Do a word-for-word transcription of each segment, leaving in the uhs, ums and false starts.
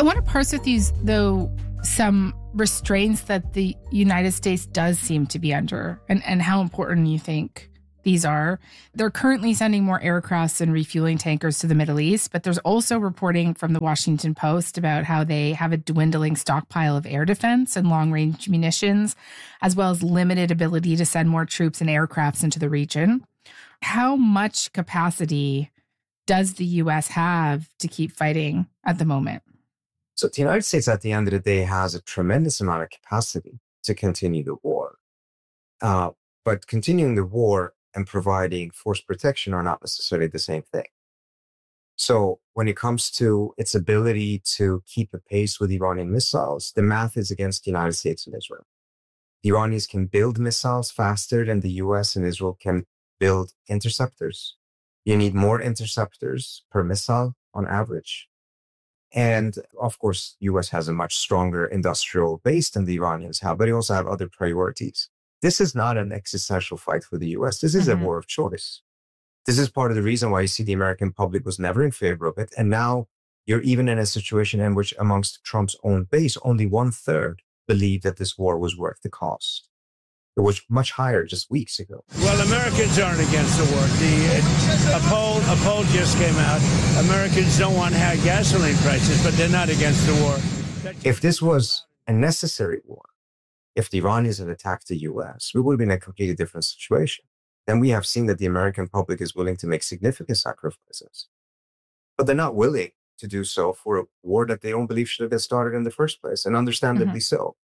want to parse with you, though, some restraints that the United States does seem to be under and, and how important you think these are. They're currently sending more aircrafts and refueling tankers to the Middle East, but there's also reporting from the Washington Post about how they have a dwindling stockpile of air defense and long-range munitions, as well as limited ability to send more troops and aircrafts into the region. How much capacity does the U S have to keep fighting at the moment? So the United States, at the end of the day, has a tremendous amount of capacity to continue the war. Uh, but continuing the war and providing force protection are not necessarily the same thing. So when it comes to its ability to keep a pace with Iranian missiles, the math is against the United States and Israel. The Iranians can build missiles faster than the U S and Israel can build interceptors. You need more interceptors per missile on average. And of course, U S has a much stronger industrial base than the Iranians have, but they also have other priorities. This is not an existential fight for the U S. This is mm-hmm. a war of choice. This is part of the reason why you see the American public was never in favor of it. And now you're even in a situation in which amongst Trump's own base, only one third believed that this war was worth the cost. It was much higher just weeks ago. Well, Americans aren't against the war. The uh, a poll, a poll just came out. Americans don't want high gasoline prices, but they're not against the war. If this was a necessary war, if the Iranians had attacked the U S, we would have been in a completely different situation. Then we have seen that the American public is willing to make significant sacrifices. But they're not willing to do so for a war that they don't believe should have been started in the first place, and understandably mm-hmm. so.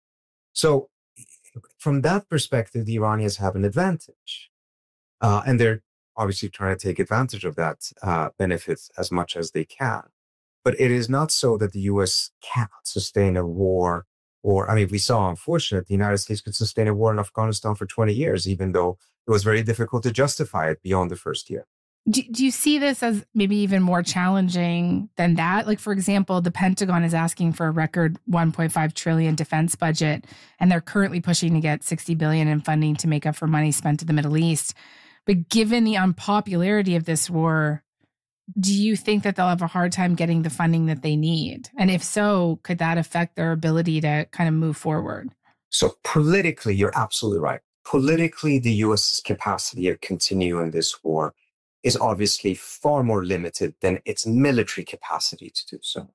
So from that perspective, the Iranians have an advantage. Uh, and they're obviously trying to take advantage of that uh, benefit as much as they can. But it is not so that the U S cannot sustain a war. Or, I mean, we saw, unfortunately, the United States could sustain a war in Afghanistan for twenty years, even though it was very difficult to justify it beyond the first year. Do, do you see this as maybe even more challenging than that? Like, for example, the Pentagon is asking for a record one point five trillion defense budget, and they're currently pushing to get sixty billion in funding to make up for money spent in the Middle East. But given the unpopularity of this war, do you think that they'll have a hard time getting the funding that they need? And if so, could that affect their ability to kind of move forward? So politically, you're absolutely right. Politically, the U S's capacity to continue in this war is obviously far more limited than its military capacity to do so.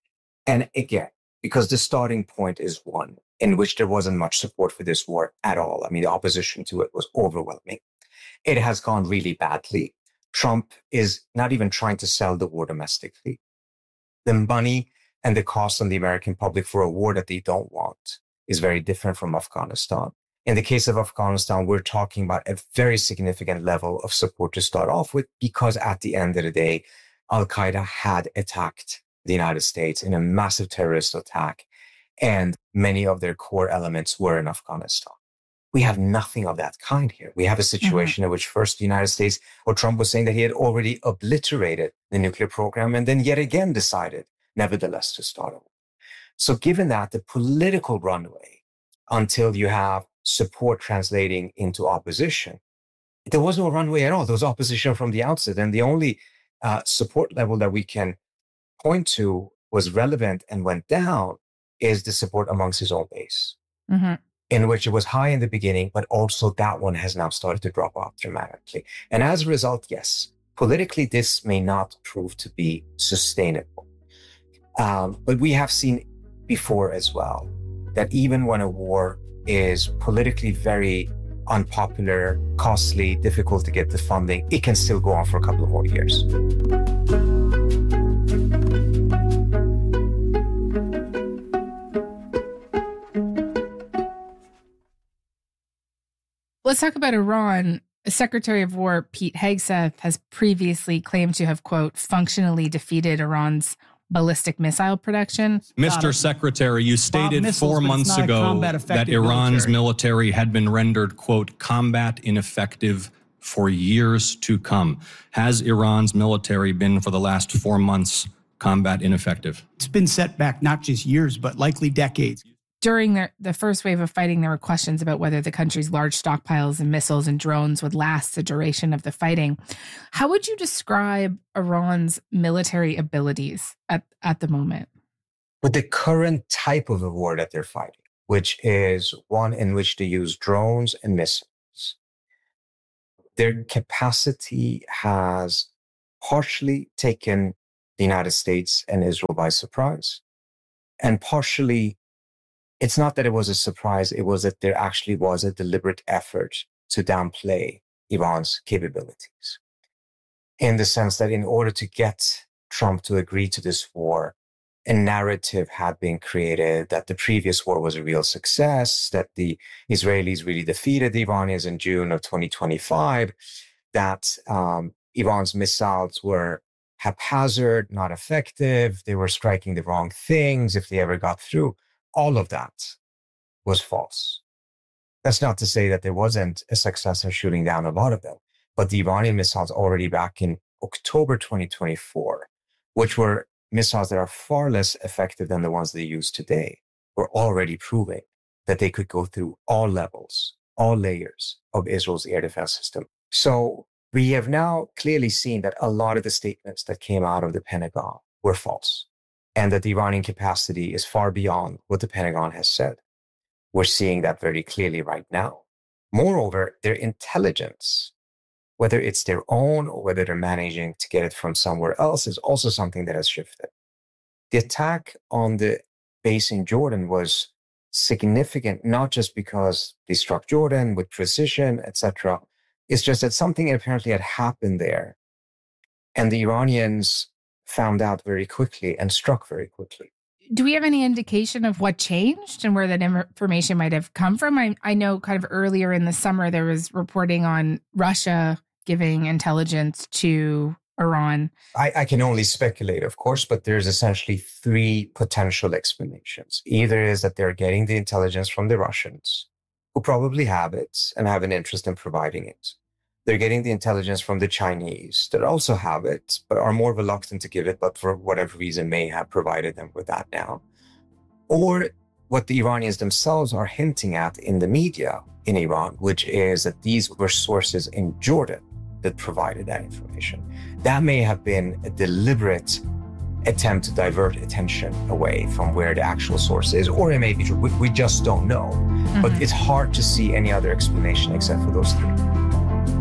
And again, because the starting point is one in which there wasn't much support for this war at all. I mean, the opposition to it was overwhelming. It has gone really badly. Trump is not even trying to sell the war domestically. The money and the cost on the American public for a war that they don't want is very different from Afghanistan. In the case of Afghanistan, we're talking about a very significant level of support to start off with, because at the end of the day, Al-Qaeda had attacked the United States in a massive terrorist attack, and many of their core elements were in Afghanistan. We have nothing of that kind here. We have a situation mm-hmm. in which first the United States, or Trump was saying that he had already obliterated the nuclear program, and then yet again decided, nevertheless, to start a war. So given that, the political runway until you have support translating into opposition, there was no runway at all. There was opposition from the outset. And the only uh, support level that we can point to was relevant and went down is the support amongst his own base, mm-hmm. in which it was high in the beginning, but also that one has now started to drop off dramatically. And as a result, yes, politically, this may not prove to be sustainable. Um, but we have seen before as well that even when a war is politically very unpopular, costly, difficult to get the funding, it can still go on for a couple of more years. Let's talk about Iran. Secretary of War Pete Hegseth has previously claimed to have, quote, functionally defeated Iran's ballistic missile production. Mister Secretary, you stated missiles, four months ago that Iran's military. military had been rendered, quote, combat ineffective for years to come. Has Iran's military been for the last four months combat ineffective? It's been set back not just years, but likely decades. During the, the first wave of fighting, there were questions about whether the country's large stockpiles of missiles and drones would last the duration of the fighting. How would you describe Iran's military abilities at, at the moment? with the current type of a war that they're fighting, which is one in which they use drones and missiles, their capacity has partially taken the United States and Israel by surprise. And partially, it's not that it was a surprise, it was that there actually was a deliberate effort to downplay Iran's capabilities. In the sense that in order to get Trump to agree to this war, a narrative had been created that the previous war was a real success, that the Israelis really defeated the Iranians in June of twenty twenty-five, that um, Iran's missiles were haphazard, not effective, they were striking the wrong things if they ever got through. All of that was false. That's not to say that there wasn't a success in shooting down a lot of them, but the Iranian missiles already back in October twenty twenty-four, which were missiles that are far less effective than the ones they use today, were already proving that they could go through all levels, all layers of Israel's air defense system. So we have now clearly seen that a lot of the statements that came out of the Pentagon were false, and that the Iranian capacity is far beyond what the Pentagon has said. We're seeing that very clearly right now. Moreover, their intelligence, whether it's their own or whether they're managing to get it from somewhere else, is also something that has shifted. The attack on the base in Jordan was significant, not just because they struck Jordan with precision, et cetera. It's just that something apparently had happened there, and the Iranians found out very quickly and struck very quickly. Do we have any indication of what changed and where that information might have come from? I, I know kind of earlier in the summer, there was reporting on Russia giving intelligence to Iran. I, I can only speculate, of course, but there's essentially three potential explanations. Either is that they're getting the intelligence from the Russians, who probably have it and have an interest in providing it. They're getting the intelligence from the Chinese that also have it, but are more reluctant to give it, but for whatever reason may have provided them with that now. Or what the Iranians themselves are hinting at in the media in Iran, which is that these were sources in Jordan that provided that information. That may have been a deliberate attempt to divert attention away from where the actual source is, or it may be true. We, we just don't know. Mm-hmm. But it's hard to see any other explanation except for those three.